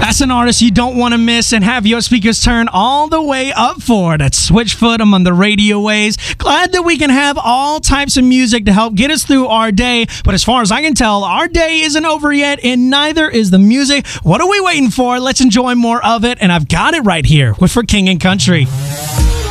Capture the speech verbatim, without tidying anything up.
That's an artist you don't want to miss and have your speakers turn all the way up for. That's Switchfoot among the radio waves. Glad that we can have all types of music to help get us through our day. But as far as I can tell, our day isn't over yet, and neither is the music. What are we waiting for? Let's enjoy more of it. And I've got it right here with For King and Country.